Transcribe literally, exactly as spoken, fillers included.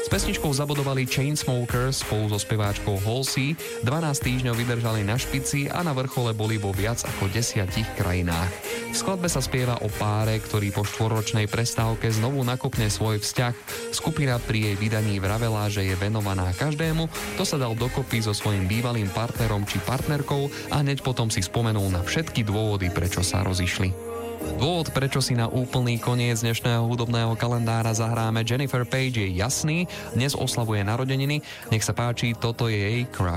S pesničkou zabodovali Chainsmokers spolu so speváčkou Halsey, dvanásť týždňov vydržali na špici a na vrchole boli vo viac ako desiatich krajinách. V skladbe sa spieva o páre, ktorý po štvorročnej prestávke znovu nakopne svoj vzťah. Skupina pri jej vydaní vravela, že je venovaná každému, to sa dal dokopy so svojím bývalým partnerom či partnerkou a hneď potom si spomenul na všetky dôvody, prečo sa rozišli. Dôvod, prečo si na úplný koniec dnešného hudobného kalendára zahráme Jennifer Page, je jasný. Dnes oslavuje narodeniny. Nech sa páči, toto je jej Crush.